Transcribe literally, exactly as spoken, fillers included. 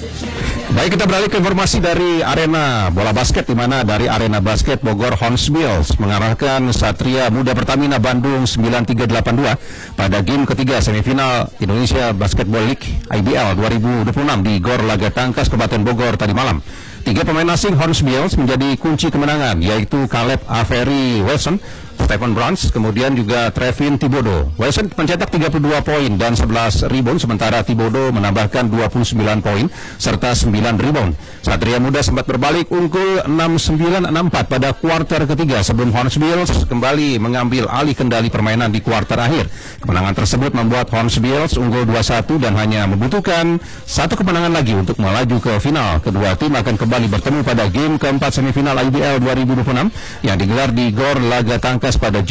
Baik, kita beralih ke informasi dari arena bola basket, di mana dari arena basket Bogor Hornbills mengarahkan Satria Muda Pertamina Bandung sembilan tiga delapan dua pada game ketiga semifinal Indonesia Basketball League I B L dua ribu dua puluh enam di Gor Laga Tangkas Kabupaten Bogor tadi malam. Tiga pemain asing Hornbills menjadi kunci kemenangan, yaitu Caleb Avery Wilson, Stephen Bruns, kemudian juga Trevin Thibodeau. Wilson mencetak tiga puluh dua poin dan sebelas rebound, sementara Thibodeau menambahkan dua puluh sembilan poin serta sembilan rebound. Satria Muda sempat berbalik unggul enam sembilan enam empat pada kuarter ketiga sebelum Hornbills kembali mengambil alih kendali permainan di kuarter akhir. Kemenangan tersebut membuat Hornbills unggul dua satu dan hanya membutuhkan satu kemenangan lagi untuk melaju ke final. Kedua tim akan kembali bertemu pada game keempat semifinal I B L dua ribu dua puluh enam yang digelar di Gor Laga Tangkas pada